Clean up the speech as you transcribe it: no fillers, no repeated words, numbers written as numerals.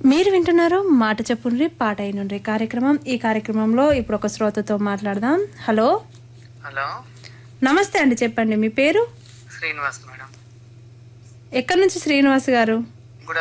మీరు వింటున్నారు మాట చెప్పుండ్రి పాట అయినుండ్రి కార్యక్రమం. ఈ కార్యక్రమంలో ఇప్పుడు ఒక శ్రోతతో మాట్లాడదాం. హలో హలో, నమస్తే అండి, చెప్పండి మీ పేరు? శ్రీనివాస్ మేడం. ఎక్కడి నుంచి శ్రీనివాస్ గారు?